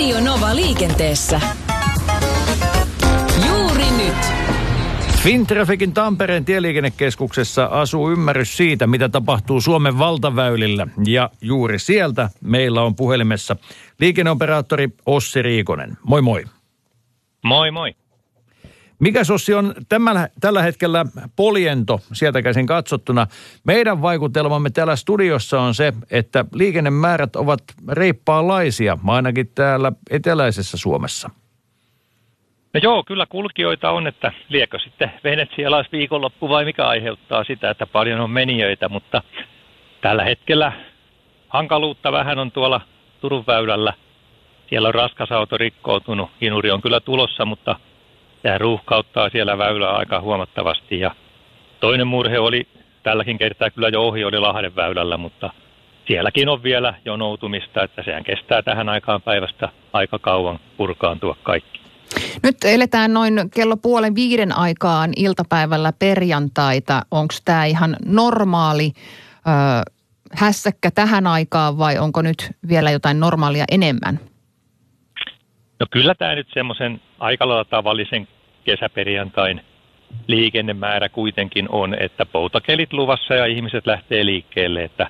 Radio Nova liikenteessä. Juuri nyt. Fintrafficin Tampereen tieliikennekeskuksessa asuu ymmärrys siitä, mitä tapahtuu Suomen valtaväylillä. Ja juuri sieltä meillä on puhelimessa liikenneoperaattori Ossi Riikonen. Moi moi. Moi moi. Mikäs Ossi on tällä hetkellä poljento sieltä käsin katsottuna? Meidän vaikutelmamme täällä studiossa on se, että liikennemäärät ovat reippaanlaisia, ainakin täällä eteläisessä Suomessa. No joo, kyllä kulkijoita on, että liekö sitten Venetsialaisviikonloppu vai mikä aiheuttaa sitä, että paljon on menijöitä, mutta tällä hetkellä hankaluutta vähän on tuolla Turun väylällä. Siellä on raskas auto rikkoutunut, hinuri on kyllä tulossa, mutta tämä ruuhkauttaa siellä väylää aika huomattavasti. Ja toinen murhe oli tälläkin kertaa kyllä jo ohi, oli Lahden väylällä, mutta sielläkin on vielä jonoutumista, että sehän kestää tähän aikaan päivästä aika kauan purkaantua kaikki. Nyt eletään noin kello 4:30 aikaan iltapäivällä perjantaita. Onko tämä ihan normaali hässäkkä tähän aikaan vai onko nyt vielä jotain normaalia enemmän? No kyllä tämä nyt semmoisen aika lailla tavallisen kesäperjantain liikennemäärä kuitenkin on, että poutakelit luvassa ja ihmiset lähtee liikkeelle, että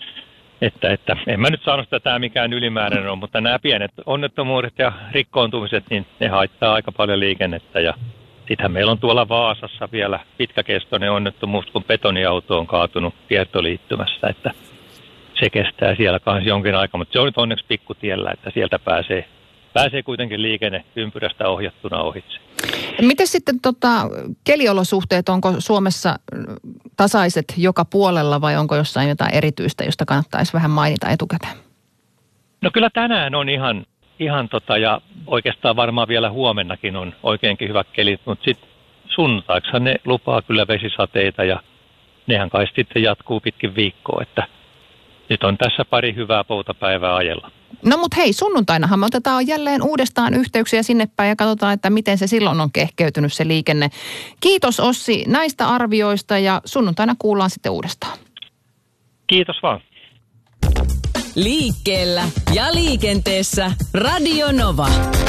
en mä nyt sano, että tämä mikään ylimääräinen on, mutta nämä pienet onnettomuudet ja rikkoontumiset, niin ne haittaa aika paljon liikennettä. Ja sittenhän meillä on tuolla Vaasassa vielä pitkäkestoinen onnettomuus, kun betoniauto on kaatunut kiertoliittymässä, että se kestää siellä kanssa jonkin aikaa, mutta se on nyt onneksi pikkutiellä, että sieltä pääsee kuitenkin liikenne ympyrästä ohjattuna ohitse. Miten sitten keliolosuhteet, onko Suomessa tasaiset joka puolella vai onko jossain jotain erityistä, josta kannattaisi vähän mainita etukäteen? No kyllä tänään on ihan ja oikeastaan varmaan vielä huomennakin on oikeinkin hyvät kelit, mutta sitten sunnuntaiksi ne lupaa kyllä vesisateita ja nehän kai sitten jatkuu pitkin viikkoa, että nyt on tässä pari hyvää poutapäivää ajella. No mutta hei, sunnuntainahan me otetaan jälleen uudestaan yhteyksiä sinne päin ja katsotaan, että miten se silloin on kehkeytynyt se liikenne. Kiitos Ossi näistä arvioista ja sunnuntaina kuullaan sitten uudestaan. Kiitos vaan. Liikkeellä ja liikenteessä Radio Nova.